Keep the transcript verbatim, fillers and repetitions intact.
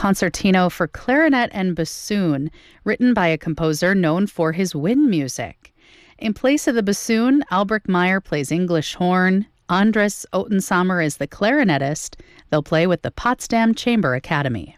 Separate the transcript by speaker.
Speaker 1: concertino for clarinet and bassoon, written by a composer known for his wind music. In place of the bassoon, Albrecht Meyer plays English horn. Andres Ottensamer is the clarinetist. They'll play with the Potsdam Chamber Academy.